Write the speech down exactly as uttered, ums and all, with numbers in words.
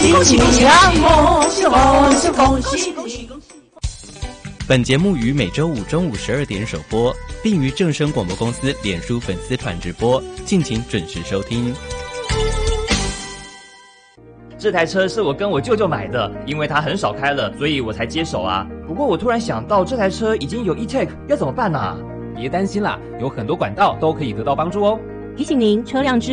恭喜你啊！恭喜恭喜恭喜恭喜恭喜！ 本节目于每周五中午十二点首播，并于正声广播公司脸书粉丝团直播，敬请准时收听。 这台车是我跟我舅舅买的，因为他很少开了，所以我才接手啊。不过我突然想到，这台车已经有 E-Tech， 要怎么办啊？ 别担心啦，有很多管道都可以得到帮助哦。 提醒您，车辆